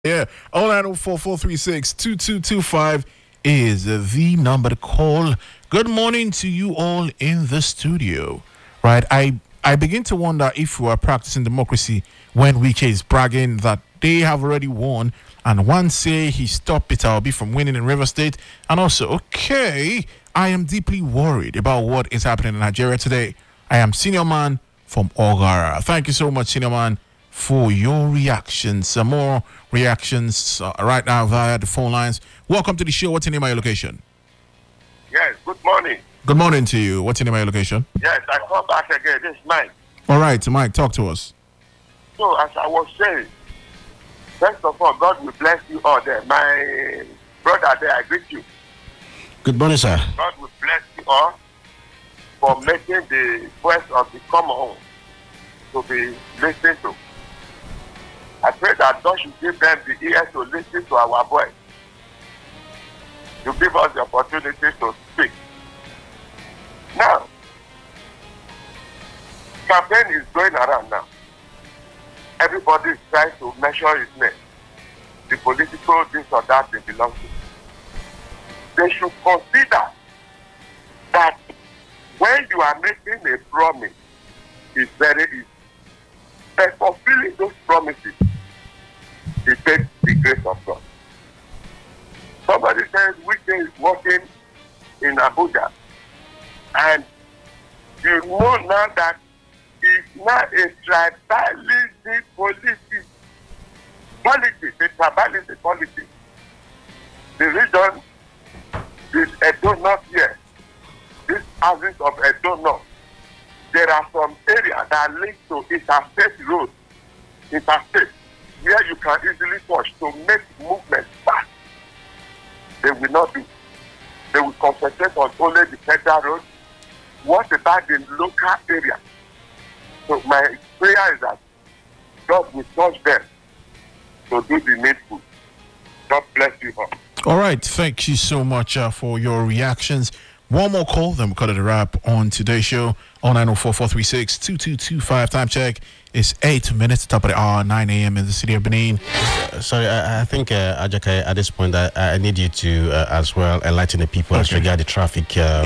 Yeah, 09044362225 is the number to call. Good morning to you all in the studio. Right, I begin to wonder if we are practicing democracy when Wike is bragging that they have already won, and one say he stopped Peter Obi from winning in River State, and also, okay, I am deeply worried about what is happening in Nigeria today. I am Senior Man from Ogara. Thank you so much, Senior Man, for your reactions. Some more reactions right now via the phone lines. Welcome to the show. What's your name and your location? Yes, good morning. Good morning to you. What's your name and your location? Yes, I come back again. This is Mike. All right, Mike, talk to us. So, as I was saying, first of all, God will bless you all there. My brother there, I greet you. Good morning, sir. God will bless you all for making the voice of the common home to be listened to. I pray that God should give them the ears to listen to our voice. To give us the opportunity to speak. Now, campaign is going around now. Everybody is trying to measure his name. The political this or that they belong to. They should consider that when you are making a promise, it's very easy. But fulfilling those promises, it takes the grace of God. Somebody says Wike is working in Abuja, and you know now that it's not a tribalism politics, a tribalism politics. The region is Edo North here. This houses of Edo North. There are some areas that are linked to interstate roads, where you can easily touch to make movement fast. They will not do. They will concentrate on only the federal road. What about the local area? So my prayer is that God will touch them to do the needful. God bless you all. All right, thank you so much for your reactions. One more call, then we'll cut it a wrap on today's show. 09044362225. Time check is 8 minutes, top of the hour, 9 a.m. in the city of Benin. Sorry, I think, Ajake, at this point, I need you to as well enlighten the people as regard the traffic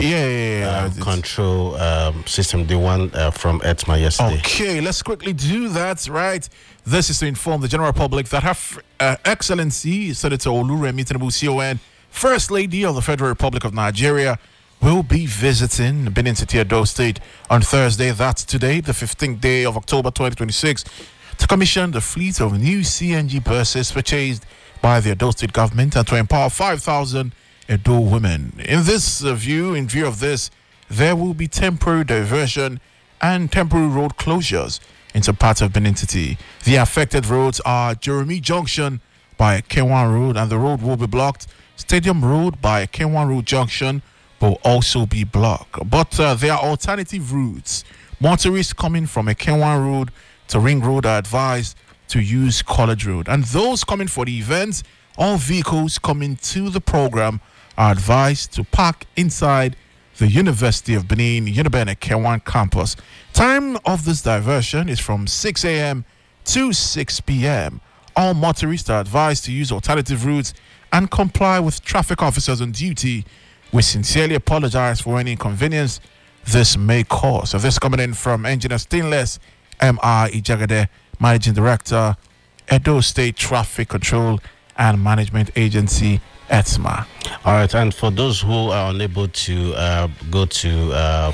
control system, the one from ETMA yesterday. Okay, let's quickly do that, right? This is to inform the general public that Her Excellency Senator Oluremi Tinubu, CON, First Lady of the Federal Republic of Nigeria, will be visiting Benin City, Edo State on Thursday. That's today, the 15th day of October 2026, to commission the fleet of new CNG buses purchased by the Edo State government and to empower 5,000 Edo women. In view of this, there will be temporary diversion and temporary road closures in some parts of Benin City. The affected roads are Jeremy Junction by Kenwan Road, and the road will be blocked. Stadium Road by Kenwan Road Junction will also be blocked. But there are alternative routes. Motorists coming from Kenwan Road to Ring Road are advised to use College Road. And those coming for the event, all vehicles coming to the program are advised to park inside the University of Benin, Unibene Kenwan campus. Time of this diversion is from 6 a.m. to 6 p.m. All motorists are advised to use alternative routes and comply with traffic officers on duty. We sincerely apologize for any inconvenience this may cause. So this coming in from Engineer Stainless M.R. Ijagade, Managing Director, Edo State Traffic Control and Management Agency, ETMA. All right, and for those who are unable to go to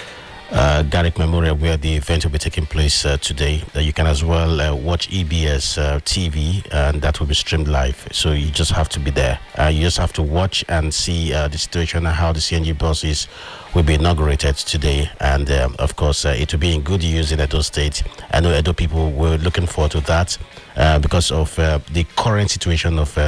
Garrick Memorial, where the event will be taking place today, you can as well watch EBS TV, and that will be streamed live. So you just have to be there. You just have to watch and see the situation and how the CNG buses will be inaugurated today. And of course, it will be in good use in Edo State. I know Edo people were looking forward to that because of the current situation of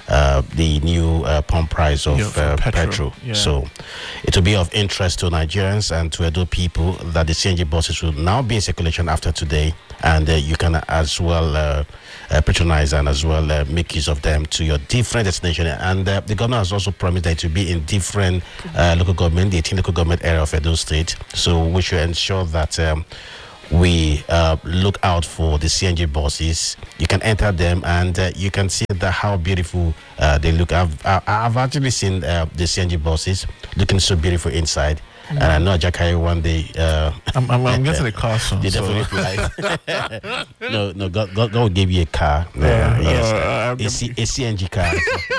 the new pump price of petrol. Yeah. So it will be of interest to Nigerians and to Edo people that the CNG buses will now be in circulation after today, and you can as well patronize and as well make use of them to your different destinations. And the governor has also promised that it will be in different local government, the 18 local government area of Edo State. So we should ensure that we look out for the CNG buses. You can enter them and you can see how beautiful they look. I've actually seen the CNG buses looking so beautiful inside. And I know Jakai one day. I'm getting a car soon. They definitely like. No, God will give you a car. Yes, a CNG car.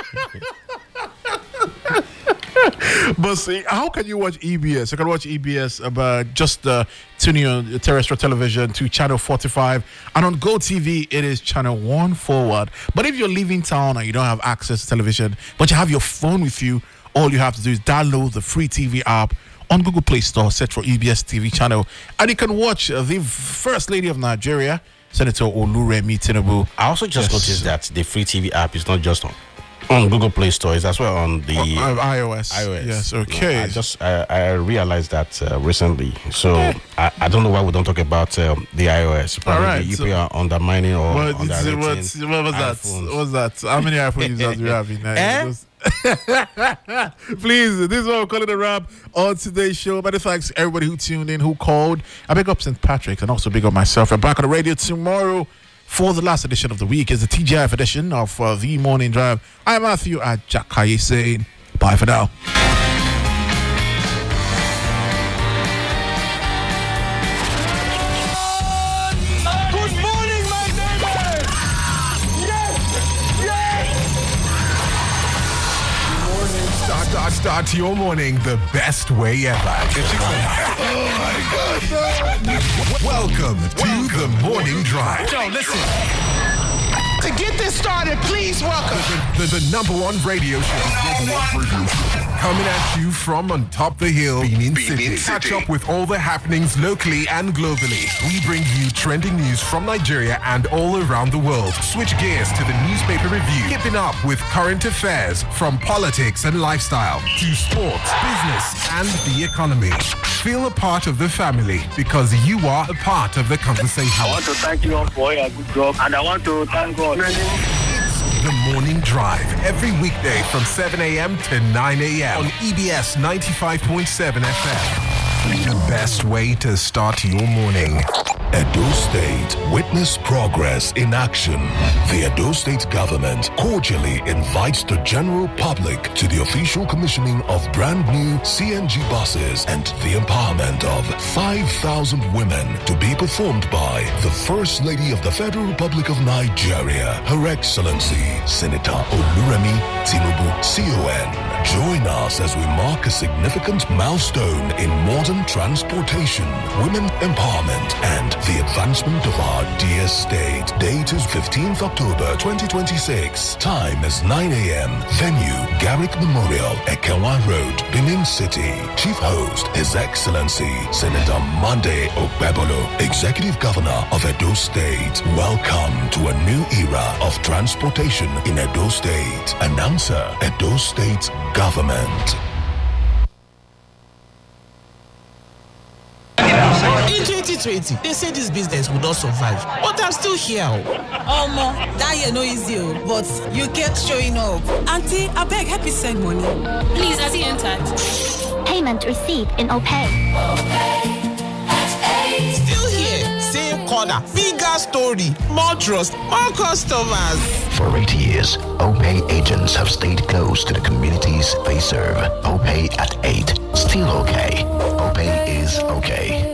But see, how can you watch EBS? You can watch EBS about just tuning on terrestrial television to channel 45, and on GoTV it is channel 1 forward. But if you're leaving town and you don't have access to television, but you have your phone with you, all you have to do is download the free TV app on Google Play Store, search for EBS TV channel, and you can watch the First Lady of Nigeria, Senator Oluremi Tinubu. I also just noticed that the free TV app is not just on Google Play Store, it's as well on the iOS. Yes, okay. I realized that recently, so I don't know why we don't talk about the iOS. All right, if we are undermining or what was that? What's that? How many iPhone users do you have in Please, this is what we're calling a wrap on today's show. Many thanks to everybody who tuned in, who called. I big up St. Patrick's and also big up myself. I'm back on the radio tomorrow for the last edition of the week. Is the TGIF edition of The Morning Drive. I'm Matthew Ajakaye saying bye for now. Start your morning the best way ever. Oh my God. Welcome to the Morning Drive. Yo, listen. To get this started, please welcome the number one radio show. Coming at you from on top the hill, Benin City. Catch up with all the happenings locally and globally. We bring you trending news from Nigeria and all around the world. Switch gears to the newspaper review. Keeping up with current affairs from politics and lifestyle to sports, business, and the economy. Feel a part of the family because you are a part of the conversation. I want to thank you all for your good job, and I want to thank God. It's the Morning Drive every weekday from 7 a.m. to 9 a.m. on EBS 95.7 FM. The best way to start your morning. Edo State witness progress in action. The Edo State government cordially invites the general public to the official commissioning of brand new CNG buses and the empowerment of 5,000 women to be performed by the First Lady of the Federal Republic of Nigeria, Her Excellency Senator Oluremi Tinubu, CON. Join us as we mark a significant milestone in modern transportation, women empowerment, and the advancement of our dear state. Date is 15th October 2026. Time is 9 a.m. Venue, Garrick Memorial, Ekenwa Road, Benin City. Chief host, His Excellency Senator Monday Ogbebolo, Executive Governor of Edo State. Welcome to a new era of transportation in Edo State. Announcer, Edo State Government. In 2020, they say this business would not survive, but I'm still here. That year no easy, but you kept showing up. Auntie, I beg, help me send money. Please, has he entered? Payment received in OPay. Still here, same corner, bigger story, more trust, more customers. For 8 years, OPay agents have stayed close to the communities they serve. OPay at 8, still okay. OPay is okay.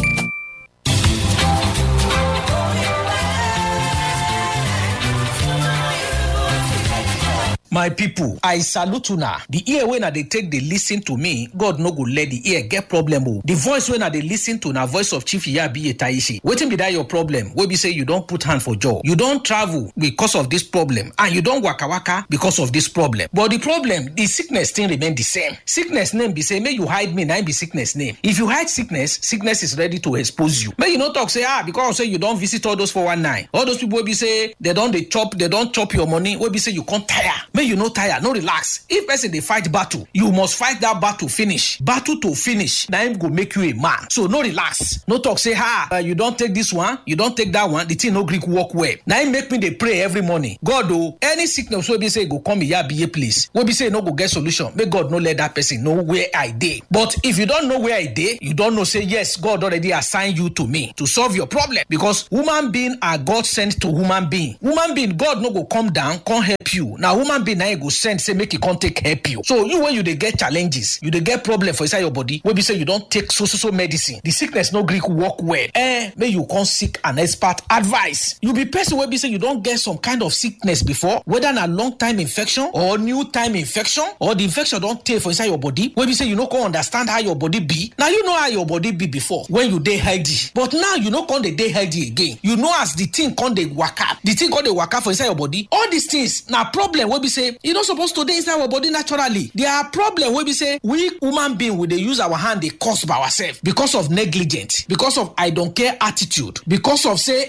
My people, I salute una. The ear when they take the listen to me, God no go let the ear get problem. The voice when they listen to na voice of Chief Iyabi Taishi. Waiting be that your problem. We be say you don't put hand for jaw. You don't travel because of this problem, and you don't waka waka because of this problem. But the problem, the sickness still remain the same. Sickness name be say, may you hide me, now be sickness name. If you hide sickness, sickness is ready to expose you. May you not talk say because say you don't visit all those 419. All those people will be say they don't chop your money. Will be say you can't tire. May you no tire, no relax. If person dey fight battle, you must fight that battle finish. Battle to finish. Na him go make you a man. So no relax. No talk say, you don't take this one, you don't take that one. The thing no gree work well. Na him make me dey pray every morning. God any sickness wey be say go come here be a place. Wey be say no go get solution. May God no let that person know where I dey. But if you don't know where I dey, you don't know say yes, God already assigned you to me to solve your problem. Because human being are God sent to human being. Human being, God no go come down, come help you. Now human being na go send say make he come take help you. So you when you dey get challenges, you dey get problem for inside your body. Wey be say you don't take so medicine. The sickness no gree work well. May you come seek an expert advice. You be person wey be say you don't get some kind of sickness before, whether na long time infection or new time infection, or the infection don't take for inside your body. Wey be say you no come understand how your body be. Now you know how your body be before when you dey healthy, but now you no come dey healthy again. You know as the thing come dey waka, the thing come dey waka for inside your body. All these things na problem wey be say you not supposed to dey inside our body naturally. There are problem wey be say we human being we dey use our hand dey cause by ourselves because of negligence, because of I don't care attitude, because of say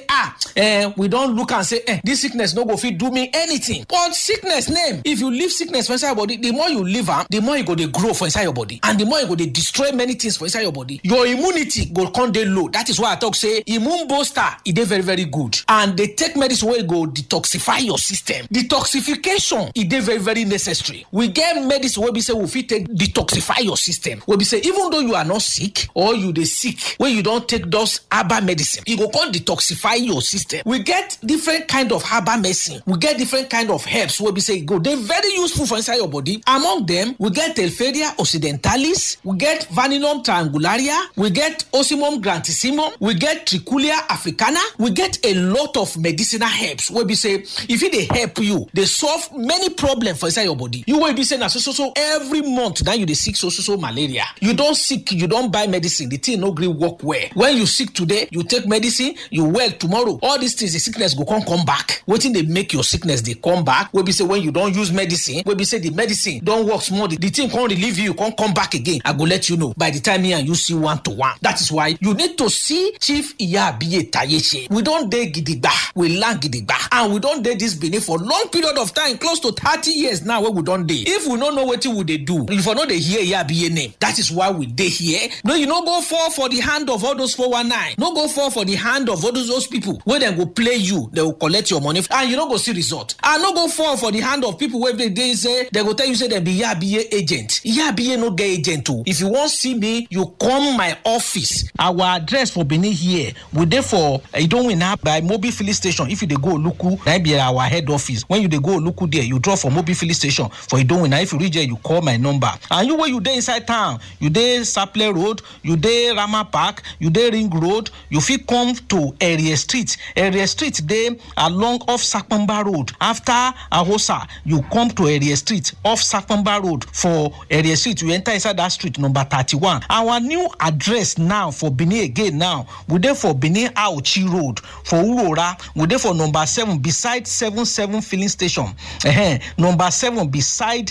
we don't look and say this sickness no go fit do me anything. But sickness name, if you leave sickness for inside your body, the more you leave am, the more you go dey grow for inside your body, and the more you go dey destroy many things for inside your body. Your immunity go come dey low. That is why I talk say immune booster e dey very very good, and they take medicine wey go detoxify your system. Detoxification e dey very very necessary. We get medicine wey be say we fit take detoxify your system. We be say even though you are not sick or you dey sick, when you don't take those herbal medicine, e go come detoxify your system. We get different kind of herbal medicine. We get different kind of herbs wey be say go dey very useful for inside your body. Among them, we get Telferia occidentalis, we get Vaninum triangularia, we get Osimum grantissimum, we get Trichulia africana. We get a lot of medicinal herbs wey be say if it dey help you, they solve many problems for inside your body. You will be saying na so every month now you dey sick so malaria. You don't sick, you don't buy medicine, the thing no gree work well. When you sick today, you take medicine, you well tomorrow. All these things, the sickness go come back. Wetin dey make your sickness they come back? Wey be say when you don't use medicine, wey be say the medicine don't work small, the thing can't relieve you, can't come back again. I go let you know by the time me and you see 1-to-1. That is why you need to see Chief Iyabiye Tayeche. We don't dey gidigba, we land gidigba, and we don't dey this Benin for long period of time, close to 30 years now. Where we don't dey. If we don't know what we dey do, if we know they hear Iyabiye name, that is why we dey here. No, you no go fall for the hand of all those 419. No go fall for the hand of all those people where they go play you, they will collect your money, and you don't go see result. And no go fall for the hand of people where they say they go tell you say they be Iyabiye agent. Iyabiye no get agent too. If you want see me, you come my office. Our address for Benin here, we dey for you don't win up by Mobi Filling Station. If you dey go Oluku, that be our head office. When you dey go Oluku there, you draw for Mobi Filling Station for you don't win. If you reach there, you call my number. And you where you dey inside town, you dey Saple Road, you dey Rama Park, you dey Ring Road, you fit come to Area Street. Area Street dey along off Sakpamba Road. After Ahosa, you come to Area Street off Sakpamba Road. For Area Street, you enter inside that street number 31. Our new address now for Benin again now, we dey for Benin Aochi Road. For Urora, we dey for number 7 beside 77 filling station. Number 7 beside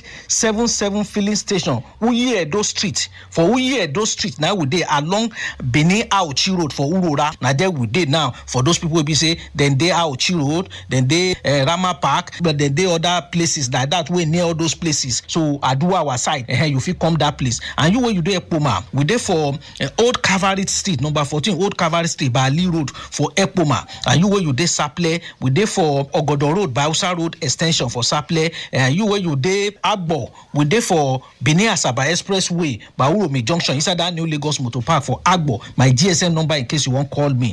77 filling station. Uyi Edo Street. For Uyi Edo Street, now we dey along Benin Aochi Road for Urora. Now there we dey now for those people who be say then they Aochi Road, then they Rama Park, but then they other places like that way near all those places. So I do our side. You fit come that place. And you where you dey Epoma, we dey for Old Cavalry Street, number 14 Old Cavalry Street by Ali Road for Epoma. And you where you dey Saple, we dey for Ogodo Road by Usa Road extension for Saple. You where you dey Agbo, we dey for Benin Asaba Expressway by Uromi Junction inside that new Lagos Motor Park for Agbo. My GSM number in case you want call me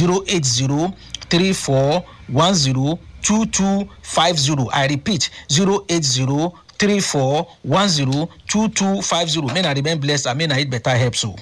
08034102250. I repeat 08034102250. May I remain blessed and may I eat better help so.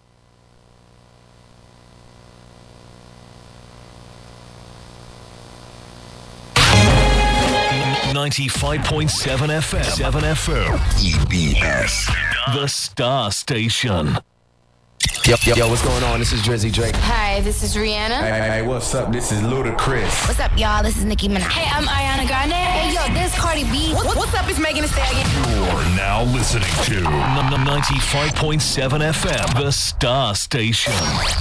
.7 FM. EBS. The Star Station. Yo, what's going on? This is Drizzy Drake. Hi, this is Rihanna. Hey, what's up? This is Ludacris. What's up, y'all? This is Nicki Minaj. Hey, I'm Ariana Grande. Hey, yo, this is Cardi B. What's up? It's Megan Thee Stallion. You're now listening to 95.7 FM, The Star Station.